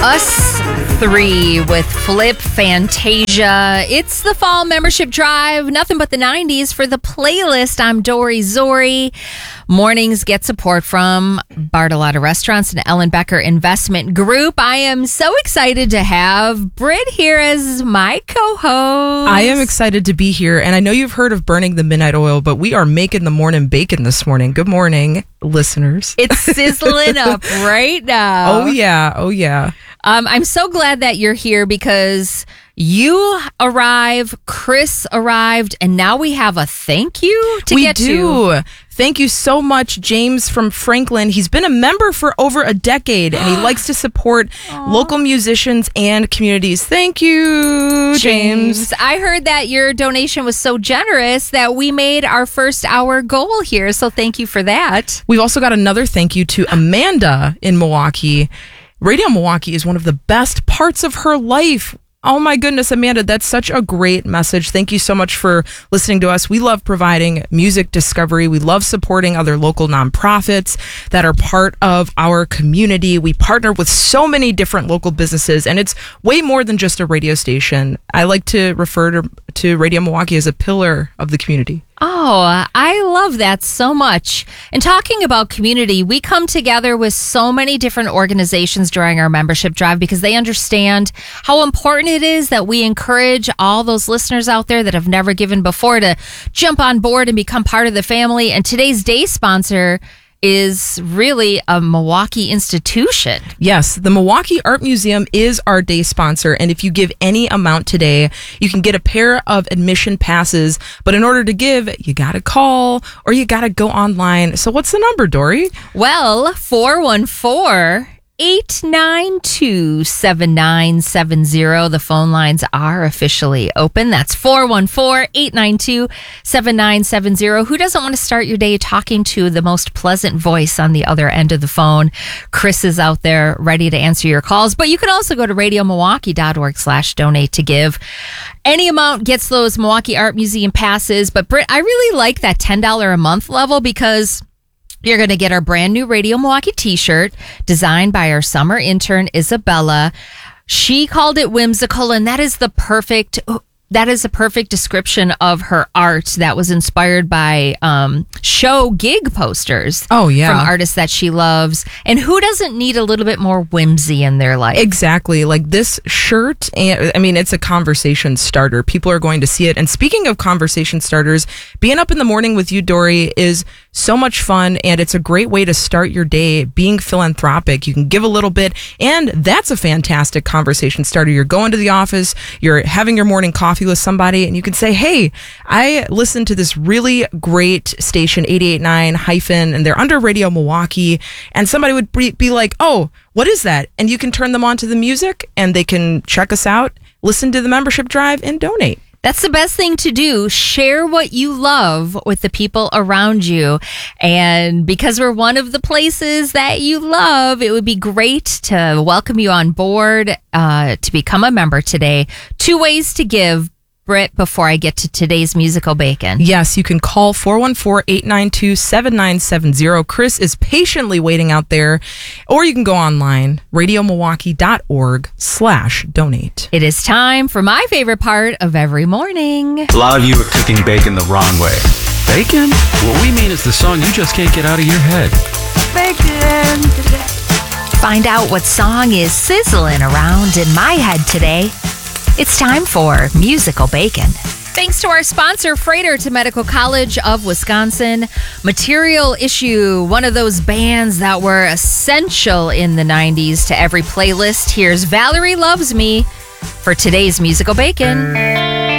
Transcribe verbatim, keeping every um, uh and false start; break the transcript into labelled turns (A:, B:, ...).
A: Us Three with Flip Fantasia. It's the fall membership drive. Nothing but the nineties for the playlist. I'm Dory Zori. Mornings get support from Bartolotta Restaurants and Ellen Becker Investment Group. I am so excited to have Britt here as my co-host.
B: I am excited to be here, and I know you've heard of burning the midnight oil, but we are making the morning bacon this morning. Good morning, listeners.
A: It's sizzling up right now.
B: Oh, yeah. Oh, yeah.
A: Um, I'm so glad that you're here because you arrive, Chris arrived, and now we have a thank you to
B: we
A: get to.
B: We do. Thank you so much, James from Franklin. He's been a member for over a decade, and he likes to support local musicians and communities. Thank you, James.
A: James. I heard that your donation was so generous that we made our first hour goal here, so thank you for that.
B: We've also got another thank you to Amanda in Milwaukee. Radio Milwaukee is one of the best parts of her life. Oh my goodness, Amanda, that's such a great message. Thank you so much for listening to us. We love providing music discovery. We love supporting other local nonprofits that are part of our community. We partner with so many different local businesses, and it's way more than just a radio station. I like to refer to, to Radio Milwaukee as a pillar of the community.
A: Oh, I love that so much. And talking about community, we come together with so many different organizations during our membership drive because they understand how important it is that we encourage all those listeners out there that have never given before to jump on board and become part of the family. And today's day sponsor is really a Milwaukee institution.
B: Yes, the Milwaukee Art Museum is our day sponsor, and if you give any amount today, you can get a pair of admission passes, but in order to give, you gotta call or you gotta go online. So what's the number, Dory?
A: Well, four one four, eight nine two, seven nine seven zero. The phone lines are officially open. That's four one four, eight nine two, seven nine seven zero. Who doesn't want to start your day talking to the most pleasant voice on the other end of the phone? Chris is out there ready to answer your calls, but you can also go to radio milwaukee dot org slash donate to give. Any amount gets those Milwaukee Art Museum passes, but Britt, I really like that ten dollars a month level because you're going to get our brand new Radio Milwaukee t-shirt designed by our summer intern, Isabella. She called it whimsical, and that is the perfect, that is a perfect description of her art that was inspired by um, show gig posters.
B: Oh, yeah.
A: From artists that she loves. And who doesn't need a little bit more whimsy in their life?
B: Exactly. Like this shirt, and I mean, it's a conversation starter. People are going to see it. And speaking of conversation starters, being up in the morning with you, Dory, is so much fun, and it's a great way to start your day being philanthropic. You can give a little bit, and that's a fantastic conversation starter. You're going to the office, you're having your morning coffee with somebody, and you can say, hey, I listened to this really great station, eighty-eight point nine hyphen, and they're under Radio Milwaukee, and somebody would be like, oh, what is that? And you can turn them on to the music, and they can check us out, listen to the membership drive, and donate.
A: That's the best thing to do. Share what you love with the people around you. And because we're one of the places that you love, it would be great to welcome you on board uh, to become a member today. Two ways to give, Britt, before I get to today's musical bacon.
B: Yes, you can call four one four, eight nine two, seven nine seven zero. Chris is patiently waiting out there. Or you can go online, radio milwaukee dot org slash donate.
A: It is time for my favorite part of every morning.
C: A lot of you are cooking bacon the wrong way.
D: Bacon? What we mean is the song you just can't get out of your head.
A: Bacon. Find out what song is sizzling around in my head today. It's time for Musical Bacon. Thanks to our sponsor, Freighter to Medical College of Wisconsin. Material Issue, one of those bands that were essential in the nineties to every playlist. Here's Valerie Loves Me for today's Musical Bacon.